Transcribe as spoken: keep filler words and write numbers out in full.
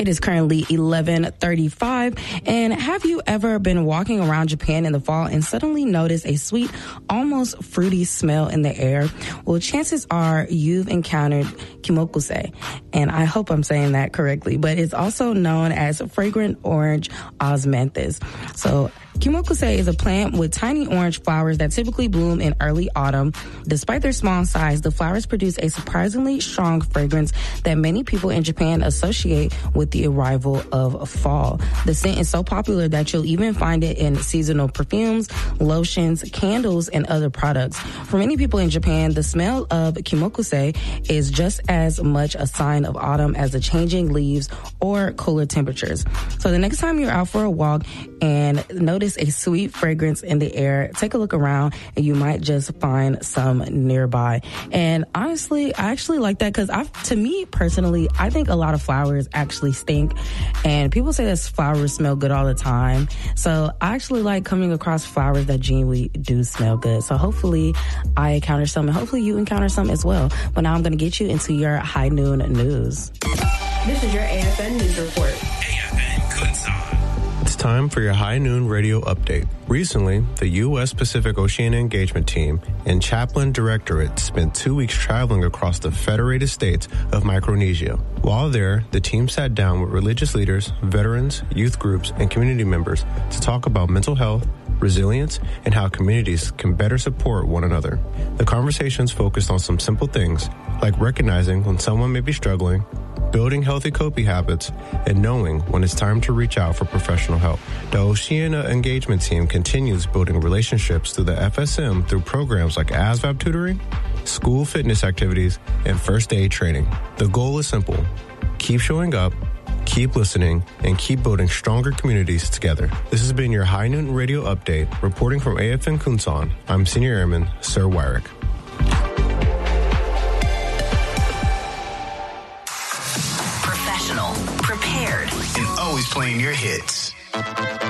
It is currently eleven thirty-five. And have you ever been walking around Japan in the fall and suddenly notice a sweet, almost fruity smell in the air? Well, chances are you've encountered kimokuse. And I hope I'm saying that correctly, but it's also known as fragrant orange osmanthus. So kimokuse is a plant with tiny orange flowers that typically bloom in early autumn. Despite their small size, the flowers produce a surprisingly strong fragrance that many people in Japan associate with the arrival of fall. The scent is so popular that you'll even find it in seasonal perfumes, lotions, candles, and other products. For many people in Japan, the smell of kimokuse is just as much a sign of autumn as the changing leaves or cooler temperatures. So the next time you're out for a walk and notice a sweet fragrance in the air, take a look around and you might just find some nearby. And honestly, I actually like that because I've, to me personally, I think a lot of flowers actually stink, and people say that flowers smell good all the time. So I actually like coming across flowers that genuinely do smell good. So hopefully I encounter some, and hopefully you encounter some as well. But now I'm going to get you into your high noon news. This is your A F N News Report. A F N Kunsan. It's time for your High Noon Radio Update. Recently, the U S Pacific Oceania Engagement Team and Chaplain Directorate spent two weeks traveling across the Federated States of Micronesia. While there, the team sat down with religious leaders, veterans, youth groups, and community members to talk about mental health, resilience, and how communities can better support one another. The conversations focused on some simple things, like recognizing when someone may be struggling, building healthy coping habits, and knowing when it's time to reach out for professional help. The Oceania Engagement Team continues building relationships through the F S M through programs like A S V A B tutoring, school fitness activities, and first aid training. The goal is simple: keep showing up, keep listening, and keep building stronger communities together. This has been your High Noon Radio Update. Reporting from A F N Kunsan, I'm Senior Airman Sir Wyrick. Professional, prepared, and always playing your hits.